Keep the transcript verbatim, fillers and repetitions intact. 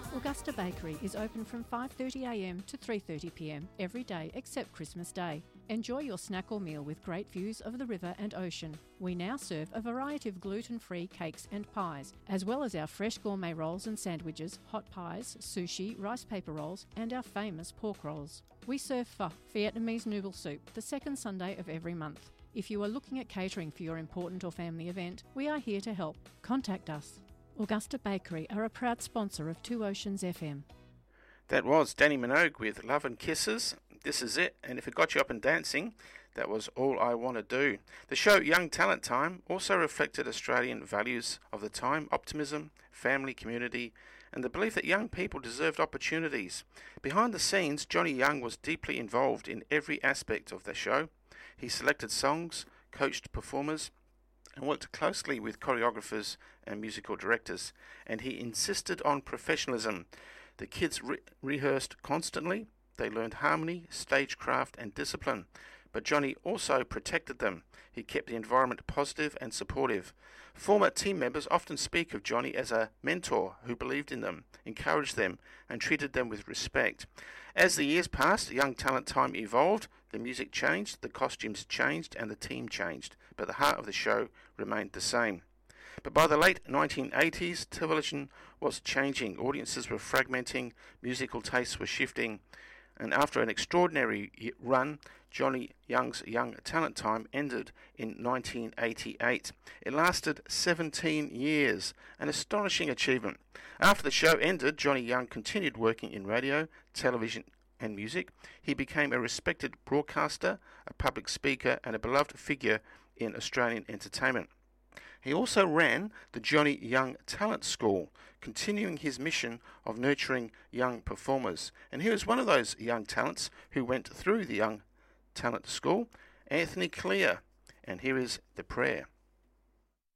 Augusta Bakery is open from five thirty a m to three thirty p m every day except Christmas Day. Enjoy your snack or meal with great views of the river and ocean. We now serve a variety of gluten-free cakes and pies, as well as our fresh gourmet rolls and sandwiches, hot pies, sushi, rice paper rolls, and our famous pork rolls. We serve pho, Vietnamese noodle soup, the second Sunday of every month. If you are looking at catering for your important or family event, we are here to help. Contact us. Augusta Bakery are a proud sponsor of Two Oceans F M. That was Danny Minogue with Love and Kisses. This is it, and if it got you up and dancing, that was All I Want to Do. The show Young Talent Time also reflected Australian values of the time: optimism, family, community, and the belief that young people deserved opportunities. Behind the scenes, Johnny Young was deeply involved in every aspect of the show. He selected songs, coached performers, and worked closely with choreographers and musical directors, and he insisted on professionalism. The kids re- rehearsed constantly. They learned harmony, stagecraft, and discipline. But Johnny also protected them. He kept the environment positive and supportive. Former team members often speak of Johnny as a mentor who believed in them, encouraged them, and treated them with respect. As the years passed, Young Talent Time evolved. The music changed, the costumes changed, and the team changed. But the heart of the show remained the same. But by the late nineteen eighties, television was changing. Audiences were fragmenting, musical tastes were shifting, and after an extraordinary run, Johnny Young's Young Talent Time ended in nineteen eighty-eight. It lasted seventeen years, an astonishing achievement. After the show ended, Johnny Young continued working in radio, television, and music. He became a respected broadcaster, a public speaker, and a beloved figure in Australian entertainment. He also ran the Johnny Young Talent School, continuing his mission of nurturing young performers. And here is one of those young talents who went through the Young Talent School, Anthony Clear. And here is The Prayer.